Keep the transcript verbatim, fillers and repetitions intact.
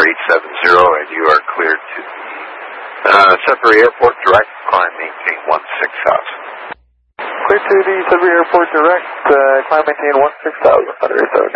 eight seven zero, and you are cleared to uh, Sudbury Airport Direct, climb maintain one six thousand. Clear to the Sudbury Airport Direct, uh, climb maintain one six thousand, Thunder eight seven